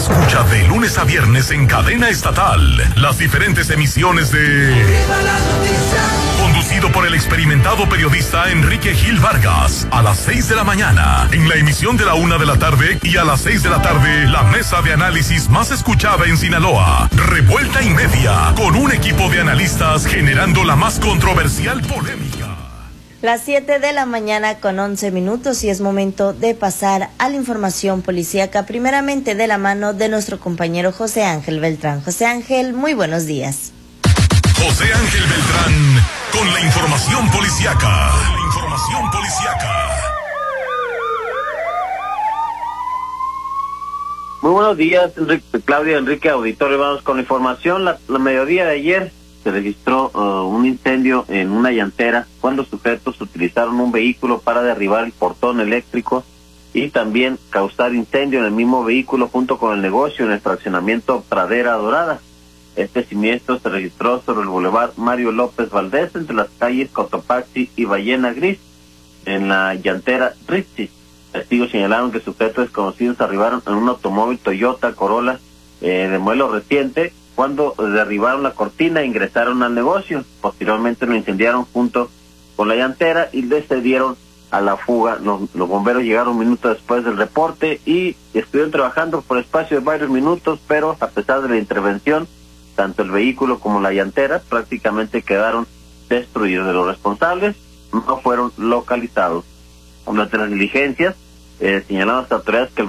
Escucha de lunes a viernes en cadena estatal las diferentes emisiones de Conducido por el experimentado periodista Enrique Gil Vargas, a las 6 de la mañana, en la emisión de la 1 de la tarde y a las 6 de la tarde, la mesa de análisis más escuchada en Sinaloa, Revuelta y Media, con un equipo de analistas generando la más controversial polémica. Las 7 de la mañana con 11 minutos y es momento de pasar a la información policíaca, primeramente de la mano de nuestro compañero José Ángel Beltrán. José Ángel, muy buenos días. José Ángel Beltrán con la información policíaca. Muy buenos días, Claudia, Enrique, auditorio. Vamos con la información. La mediodía de ayer se registró un incendio en una llantera cuando sujetos utilizaron un vehículo para derribar el portón eléctrico y también causar incendio en el mismo vehículo junto con el negocio en el fraccionamiento Pradera Dorada. Este siniestro se registró sobre el bulevar Mario López Valdés entre las calles Cotopaxi y Ballena Gris en la llantera Ritchie. Testigos señalaron que sujetos desconocidos arribaron en un automóvil Toyota Corolla de modelo reciente. Cuando derribaron la cortina, ingresaron al negocio. Posteriormente lo incendiaron junto con la llantera y decidieron a la fuga. Los bomberos llegaron minutos después del reporte y estuvieron trabajando por espacio de varios minutos, pero a pesar de la intervención, tanto el vehículo como la llantera prácticamente quedaron destruidos. De los responsables no fueron localizados. Durante las diligencias, señalaron las autoridades que el